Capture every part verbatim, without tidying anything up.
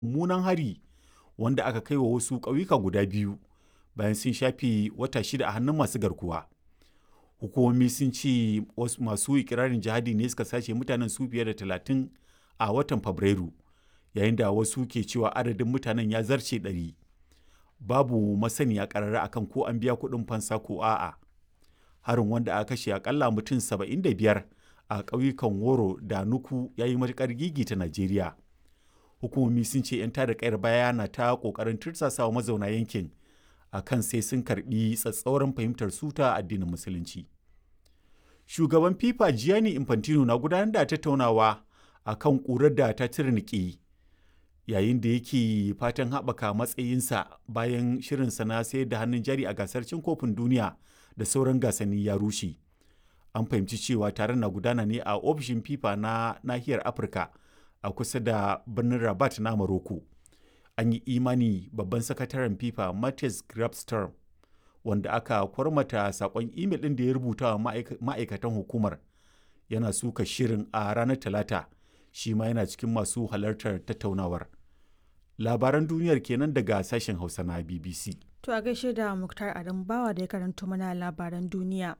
mummunan hari wanda aka kai wa wasu ƙauyuka guda biyu bayan sun shafe wata shida a hannun masu garkuwa. Hukumomi sun ce wasu masu ikirarin jihadi ne suka sace mutanen su fiye da talatin a watan Fabrairu, yayin da wasu ke cewa adadin mutanen ya zarce ɗari. Babu masaniya ƙarara akan ko an biya kuɗin fansa ko a'a. Harin wanda aka kashe akalla mutum saba'in da biyar a ƙauyukan Woro da Nuku ya yi matuƙar gigita Najeriya. Hukumomi sun ce 'yan tada ƙayar baya na ta ƙoƙarin tursasawa mazauna yankin a kan sai sun karɓi tsatsauran fahimtar su ta addinin Musulunci. Shugaban FIFA Gianni Infantino na gudanar da tattaunawa a kan ƙurar da ta tirniƙe yayin da yake fatan haɓaka matsayinsa bayan shirinsa na sayar da hannun jari a gasar cin kofin duniya da sauran gasanni ya rushe. An fahimci cewa taron na gudana ne a ofishin FIFA na nahiyar Afirka a kusa da birnin Rabat na Morocco. An yi imani babban sakataren FIFA Matthias Grabstorm, wanda aka kwarmata sakon imel ɗin da ya rubuta wa ma'aikatan hukumar, yana suka shirin a ranar Talata, shi ma yana cikin masu halartar tattaunawar. Labaran duniyar kenan daga sashen Hausa na B B C. To a gaishe da Muktar Adam Bawa da ya karanto mana labaran duniya.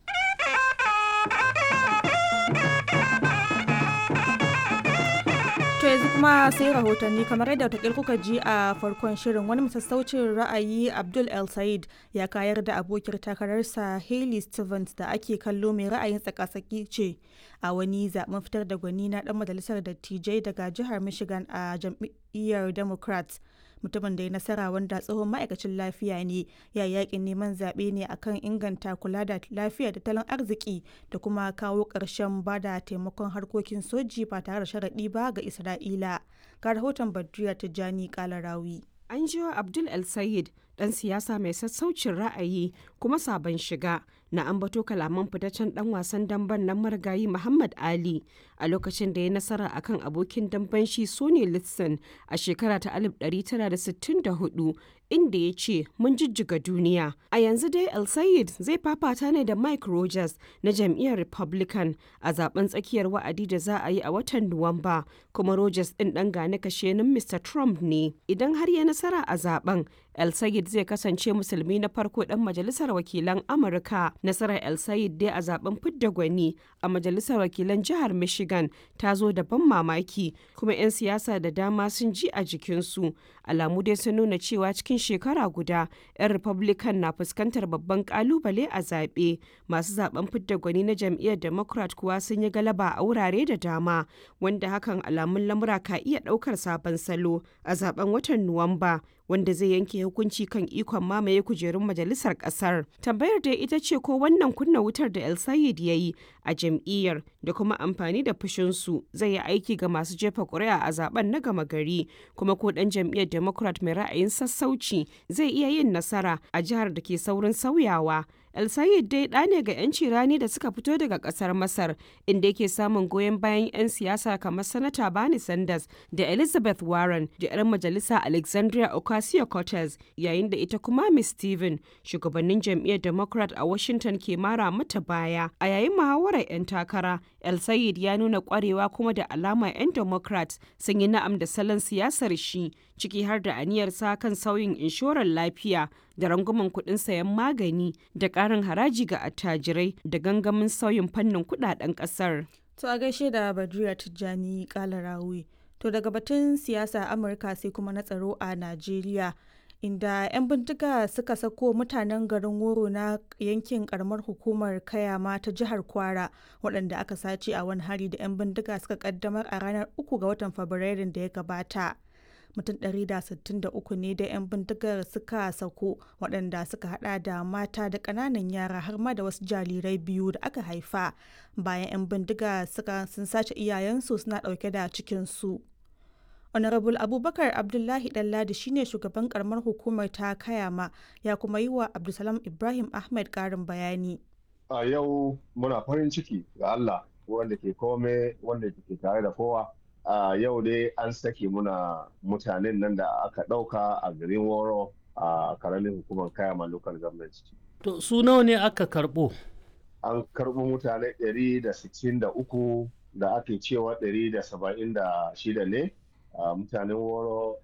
To yanzu kuma sai rahotanni kamar yadda watakil kuka ji a farkon shirin, wani masassaucin ra'ayi Abdul El Said ya kayar da abokiyar takararsa Hailey Stevens da ake kallo mai ra'ayin tsaka-tsaki ce a wani zaben fitar da gwani na dan majalisar dattijai daga jihar Michigan a jam'iyyar Democrats. Mutumin da ya nasara, wanda tsohon ma'aikacin lafiya ne, ya yakin neman zaɓe ne akan inganta kula da lafiya da tattalin arziki da kuma kawo ƙarshen ba da taimakon harkokin soji ba tare da sharaɗi ba ga Isra'ila. Ga rahoton Badriya Tijjani Kalarawi. An jiwa Abdul El Sayed, ɗan siyasa mai sassaucin ra'ayi kuma sabon shiga, na ambato kalaman fitaccen ɗan wasan damben nan marigayi Muhammad Ali a lokacin da ya nasara akan abokin damben shi Sonny Liston a shekara ta alif ɗari tara da sittin da hudu, inda ya ce mun jijjiga duniya. A yanzu dai El Sayed zai fafata ne da Mike Rogers na jam'iyyar Republican a zaben tsakiyar wa'adi da za a yi a watan Nuwamba, kuma Rogers ɗin ɗan gane kashenin Mister Trump ne. Idan har ya nasara a zaben, El Sayed zai kasance musulmi na farko ɗan majalisar wakilan Amurka. Nasarar El Sayed dai a zaben fidda gwani a majalisar wakilan jihar Michigan ta zo da ban mamaki, kuma 'yan siyasa da dama sun ji a jikinsu. Alamu dai sun nuna cewa cikin shekara guda 'yan Republican na fuskantar babban kalubale a zaɓe. Masu zaben fidda gwani na jam'iyyar Democrat kuwa sun yi galaba a wurare da dama, wanda hakan alamun lamura ka iya ɗaukar sabon salo a zaben watan Nuwamba, wanda zai yanke hukunci kan ikon mamaye kujerun majalisar kasar. Tambayar da ita ce ko wannan kunna wutar da El Sayed ya yi a jam'iyyar da kuma amfani da fushinsu zai yi aiki ga masu jefa ƙuri'a a zaben na gama gari, kuma ko ɗan jam'iyyar Democrat mai ra'ayin sassauci zai iya yin nasara a jihar da ke saurin sauyawa. El Sayed dai ɗa ne ga 'yanci rani da suka fito daga ƙasar Masar, inda yake samun goyon bayan 'yan siyasa kamar Sanata Bernie Sanders da Elizabeth Warren da 'yar majalisa Alexandria Ocasio-Cortez, yayin da ita kuma Miss Steven, shugabannin jam'iyyar Democrat a Washington, ke mara mata baya. A yayin muhawarar 'yan takara, El Sayed ya nuna ƙwarewa kuma da alama 'yan Democrat sun yi na'am da salon siyasar shi, ciki har da aniyarsa kan sauyin inshorar lafiya da rangwamen kuɗin sayan magani da ƙarin haraji ga attajirai da gangamin sauyin fannin kuɗaɗen ƙasar. To a gaishe da Badriya Tijjani Kalarawi. To daga batun siyasa Amurka sai kuma na tsaro a Najeriya, inda 'yan bindiga suka sako mutanen garin Woro na yankin karamar hukumar Kayama ta jihar Kwara, waɗanda aka sace a wani hari da 'yan bindiga suka kaddamar a ranar uku ga watan Fabrairun da ya gabata. Mutum ɗari da sittin da uku ne da 'yan bindigar suka sako, waɗanda suka hada da mata da ƙananan yara har ma da wasu jarirai biyu da aka haifa, bayan 'yan bindiga suka sun sace iyayensu suna ɗauke da cikinsu. Honorable Abubakar Abdullahi Ɗanladi shine shugaban karamar hukumar ta Kayama, ya kuma yi wa Abdulsalam Ibrahim Ahmed ƙarin bayani. A yau muna farin ciki ga Allah wanda ke kome wanda ke tare da kowa. A yau dai an sake muna mutanen nan da aka ɗauka a garin Woro a karamin hukumar Kayama local government. To su nawa ne aka karɓo? An karɓo mutane ɗari da sittin da uku da ake cewa ɗari da saba'in da shida ne. Uh, mutanen Woro